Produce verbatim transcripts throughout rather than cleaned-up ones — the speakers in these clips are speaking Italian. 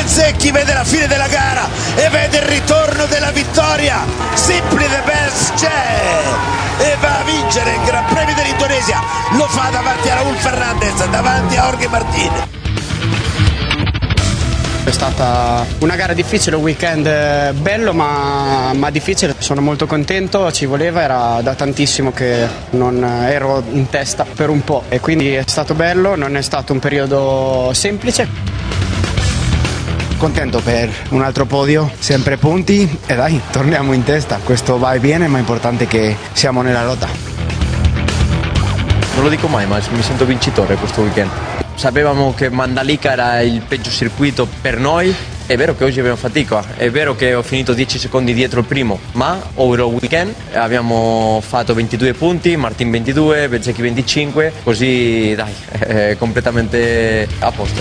Bezzecchi vede la fine della gara e vede il ritorno della vittoria. Simply the best c'è e va a vincere il Gran Premio dell'Indonesia. Lo fa davanti a Raúl Fernández, davanti a Jorge Martín. È stata una gara difficile, un weekend bello ma, ma difficile. Sono molto contento, ci voleva, era da tantissimo che non ero in testa per un po' e quindi è stato bello, non è stato un periodo semplice. Contento per un altro podio, sempre punti e dai, torniamo in testa. Questo va e viene, ma è importante che siamo nella lotta. Non lo dico mai, ma mi sento vincitore questo weekend. Sapevamo che Mandalika era il peggio circuito per noi. È vero che oggi abbiamo fatica, è vero che ho finito dieci secondi dietro il primo, ma over il weekend abbiamo fatto ventidue punti, Martin ventidue, Bezzecchi venticinque, così dai, è completamente a posto.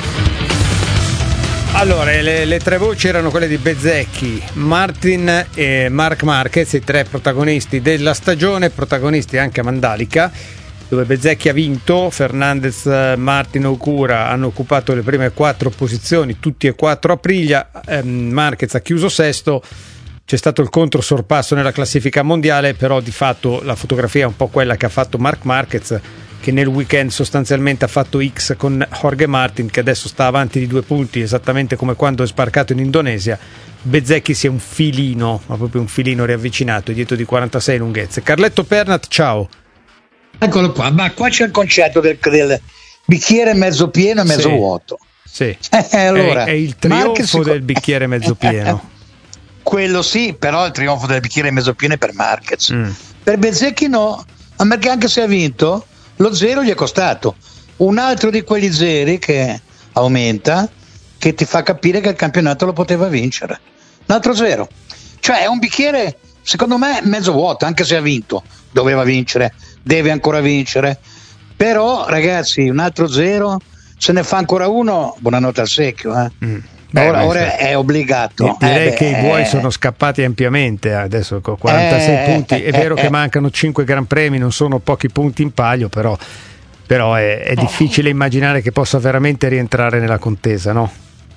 Allora, le, le tre voci erano quelle di Bezzecchi, Martin e Marc Marquez, i tre protagonisti della stagione, protagonisti anche a Mandalika, dove Bezzecchi ha vinto. Fernandez, Martin e Okura hanno occupato le prime quattro posizioni, tutti e quattro a Aprilia. ehm, Marquez ha chiuso sesto, c'è stato il controsorpasso nella classifica mondiale, però di fatto la fotografia è un po' quella che ha fatto Marc Marquez, che nel weekend sostanzialmente ha fatto X con Jorge Martin, che adesso sta avanti di due punti, esattamente come quando è sbarcato in Indonesia. Bezzecchi si è un filino, ma proprio un filino riavvicinato, dietro di quarantasei lunghezze. Carletto Pernat, ciao. Eccolo qua, ma qua c'è il concetto del, del bicchiere mezzo pieno e mezzo sì, vuoto. Sì, eh, allora, è, è il trionfo Marquez, del bicchiere mezzo pieno. Quello sì, però il trionfo del bicchiere mezzo pieno è per Marquez. Mm. Per Bezzecchi no, perché anche se ha vinto, lo zero gli è costato. Un altro di quegli zeri che aumenta, che ti fa capire che il campionato lo poteva vincere. Un altro zero. Cioè è un bicchiere, secondo me, mezzo vuoto, anche se ha vinto. Doveva vincere, deve ancora vincere. Però, ragazzi, un altro zero, se ne fa ancora uno, buonanotte al secchio. Eh. Mm. Beh, ora, ora è obbligato. Direi eh, che beh, i buoi eh. sono scappati ampiamente adesso con quarantasei eh, punti. È vero eh, che eh. mancano cinque Gran Premi, non sono pochi punti in palio, però, però è, è difficile immaginare che possa veramente rientrare nella contesa, no?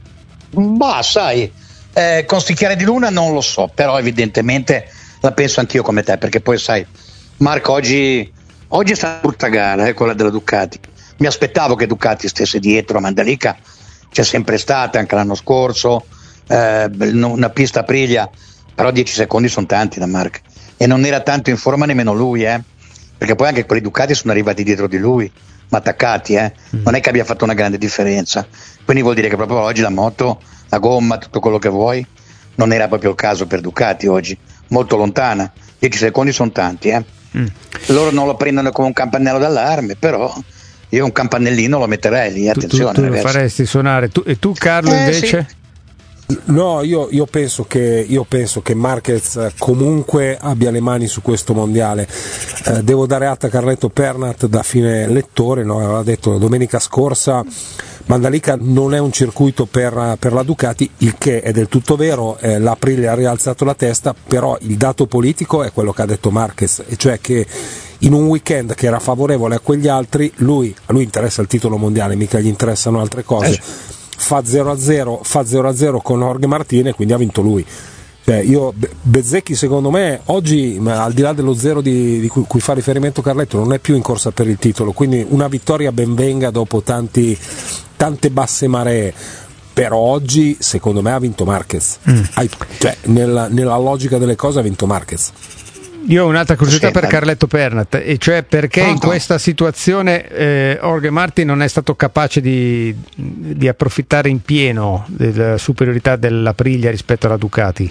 Bah, sai, eh, con sticchiere di luna non lo so, però evidentemente la penso anch'io come te, perché poi sai, Marco oggi, oggi è stata una brutta gara, eh, quella della Ducati. Mi aspettavo che Ducati stesse dietro, Mandalika c'è sempre stata anche l'anno scorso, eh, una pista Aprilia, però dieci secondi sono tanti da Marco, e non era tanto in forma nemmeno lui, eh, perché poi anche quelli Ducati sono arrivati dietro di lui, ma attaccati, eh. mm. non è che abbia fatto una grande differenza, quindi vuol dire che proprio oggi la moto, la gomma, tutto quello che vuoi, non era proprio il caso per Ducati oggi, molto lontana, dieci secondi sono tanti, eh. mm. loro non lo prendono come un campanello d'allarme, però io un campanellino lo metterei lì, attenzione. Tu, tu, tu lo faresti suonare, tu, e tu Carlo eh, invece? Sì. No, io, io penso che io penso che Marquez comunque abbia le mani su questo mondiale. Eh, devo dare atto a Carletto Pernat da fine lettore, no? Aveva detto domenica scorsa Mandalika non è un circuito per, per la Ducati, il che è del tutto vero, eh, l'Aprilia ha rialzato la testa, però il dato politico è quello che ha detto Marquez, e cioè che in un weekend che era favorevole a quegli altri, lui, a lui interessa il titolo mondiale, mica gli interessano altre cose, eh. fa zero a zero fa zero a zero con Jorge Martin e quindi ha vinto lui. Cioè io, Bezzecchi secondo me oggi, al di là dello zero di, di cui, cui fa riferimento Carletto, non è più in corsa per il titolo, quindi una vittoria ben venga dopo tanti, tante basse maree. Però oggi secondo me ha vinto Marquez, mm. cioè nella, nella logica delle cose ha vinto Marquez. Io ho un'altra curiosità per Carletto Pernat, e cioè perché in questa situazione eh, Jorge Martin non è stato capace di, di approfittare in pieno della superiorità dell'Aprilia rispetto alla Ducati?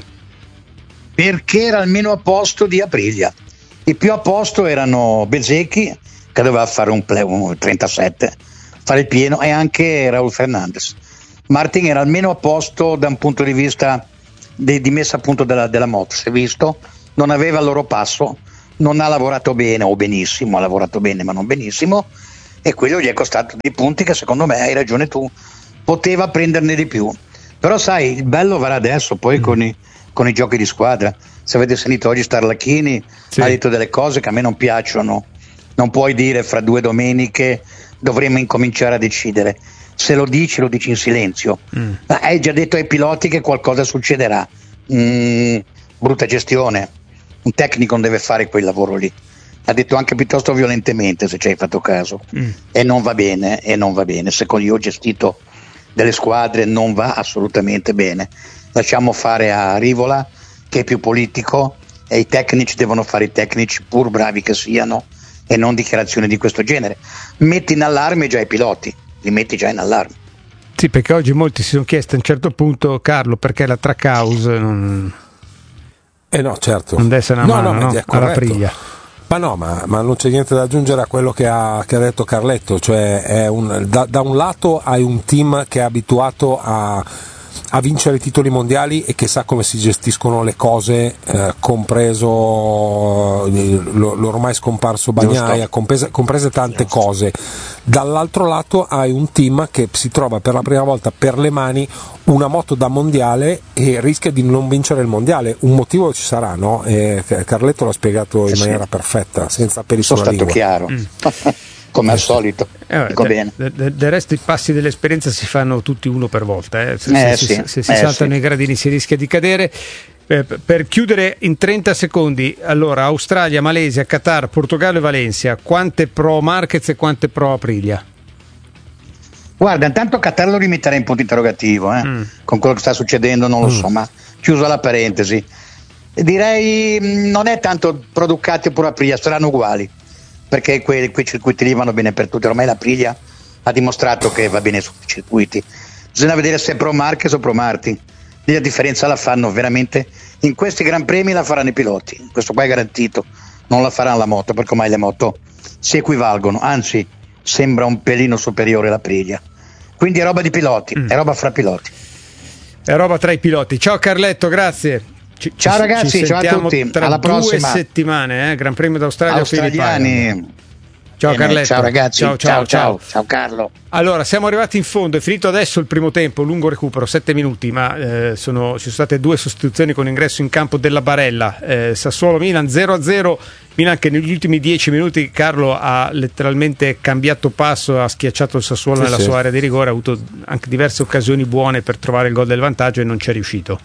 Perché era almeno a posto di Aprilia. I più a posto erano Bezzecchi, che doveva fare un, play, un trentasette, fare il pieno, e anche Raúl Fernández. Martin era almeno a posto da un punto di vista di, di messa a punto della, della moto, si è visto. Non aveva il loro passo, non ha lavorato bene o benissimo, ha lavorato bene ma non benissimo, e quello gli è costato dei punti che secondo me, hai ragione tu, poteva prenderne di più. Però sai, il bello verrà adesso, poi mm. con, i, con i giochi di squadra. Se avete sentito oggi Starlacchini, sì. ha detto delle cose che a me non piacciono. Non puoi dire fra due domeniche dovremmo incominciare a decidere. se lo dici lo dici in silenzio. Mm. Hai già detto ai piloti che qualcosa succederà. Mm, brutta gestione, un tecnico non deve fare quel lavoro lì, ha detto anche piuttosto violentemente, se ci hai fatto caso. Mm. E non va bene, e non va bene. Secondo io ho gestito delle squadre, non va assolutamente bene. Lasciamo fare a Rivola, che è più politico, e i tecnici devono fare i tecnici, pur bravi che siano, e non dichiarazioni di questo genere. Metti in allarme già i piloti, li metti già in allarme. Sì, perché oggi molti si sono chiesti a un certo punto, Carlo, perché la Trackhouse non... Eh no, certo. Non deve essere una no, mano, no, no? Alla Priglia. Ma no, ma, ma non c'è niente da aggiungere a quello che ha, che ha detto Carletto, cioè è un, da, da un lato hai un team che è abituato a, a vincere i titoli mondiali e che sa come si gestiscono le cose, eh, compreso l'ormai scomparso Bagnaia, comprese, comprese tante cose. Dall'altro lato hai un team che si trova per la prima volta per le mani una moto da mondiale e rischia di non vincere il mondiale. Un motivo ci sarà, no? E Carletto l'ha spiegato in eh sì. maniera perfetta, senza peli sulla Sono lingua. Stato chiaro. Mm. Come al solito. Eh, Dico de, bene. De, de, del resto i passi dell'esperienza si fanno tutti uno per volta. Eh. Se, eh, se, sì. se, se si eh, saltano sì. i gradini si rischia di cadere. Eh, per chiudere in trenta secondi, allora Australia, Malesia, Qatar, Portogallo e Valencia, quante pro Marquez e quante pro Aprilia? Guarda, intanto Qatar lo rimetterei in punto interrogativo, eh? mm. con quello che sta succedendo non lo mm. so, ma chiuso la parentesi. Direi non è tanto pro Ducati o pro Aprilia, saranno uguali, perché quei, quei circuiti lì vanno bene per tutti. Ormai l'Aprilia ha dimostrato che va bene su tutti i circuiti. Bisogna vedere se è pro Marquez o pro Martin. Lì la differenza la fanno veramente, in questi Gran Premi la faranno i piloti, questo qua è garantito, non la faranno la moto, perché ormai le moto si equivalgono, anzi sembra un pelino superiore l'Aprilia. Quindi è roba di piloti, mm. è roba fra piloti. È roba tra i piloti. Ciao Carletto, grazie. Ci, ciao ci, ragazzi, ci ciao a tutti, tra alla due prossima. settimane, eh? Gran Premio d'Australia. Australiani. Ciao Bene, Carletto. Ciao ragazzi. Ciao, ciao, ciao, ciao. Ciao Carlo. Allora, siamo arrivati in fondo, è finito adesso il primo tempo, lungo recupero, sette minuti, ma eh, sono, ci sono state due sostituzioni con ingresso in campo della Barella. Eh, Sassuolo-Milan zero a zero, Milan che negli ultimi dieci minuti Carlo ha letteralmente cambiato passo, ha schiacciato il Sassuolo sì, nella sì. sua area di rigore, ha avuto anche diverse occasioni buone per trovare il gol del vantaggio e non ci è riuscito.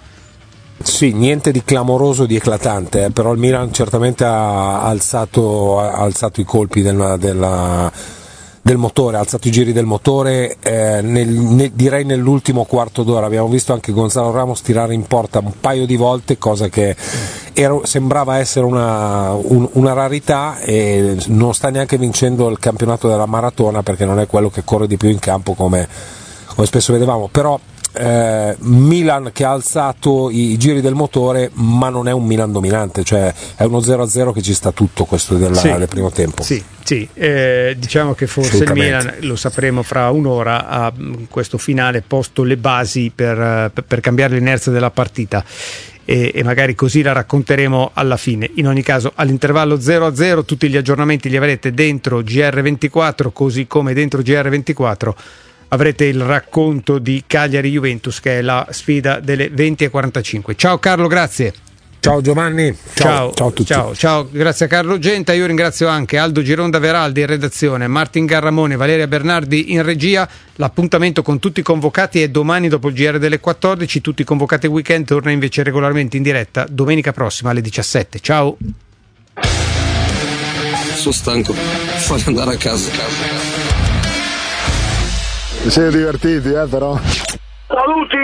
Sì, niente di clamoroso, di eclatante, eh, però il Milan certamente ha alzato, ha alzato i colpi della, della, del motore, ha alzato i giri del motore, eh, nel, ne, direi nell'ultimo quarto d'ora. Abbiamo visto anche Gonzalo Ramos tirare in porta un paio di volte, cosa che era, sembrava essere una, un, una rarità, e non sta neanche vincendo il campionato della maratona perché non è quello che corre di più in campo come, come spesso vedevamo, però Eh, Milan che ha alzato i, i giri del motore, ma non è un Milan dominante, cioè è uno zero a zero che ci sta tutto questo della, sì, del primo tempo. Sì, sì. Eh, diciamo che forse il Milan, lo sapremo fra un'ora, ha questo finale posto le basi per, per, per cambiare l'inerzia della partita. E, e magari così la racconteremo alla fine. In ogni caso, all'intervallo zero a zero tutti gli aggiornamenti li avrete dentro G R ventiquattro, così come dentro G R ventiquattro avrete il racconto di Cagliari-Juventus, che è la sfida delle venti e quarantacinque. Ciao Carlo, grazie. Ciao Giovanni, ciao, ciao, ciao a tutti. Ciao, ciao, grazie a Carlo Genta. Io ringrazio anche Aldo Gironda Veraldi in redazione, Martin Garramone, Valeria Bernardi in regia. L'appuntamento con tutti i convocati è domani dopo il G R delle quattordici. Tutti i convocati weekend torna invece regolarmente in diretta domenica prossima alle diciassette. Ciao. Sono stanco, voglio andare a casa. Vi siete divertiti, eh, però? Saluti!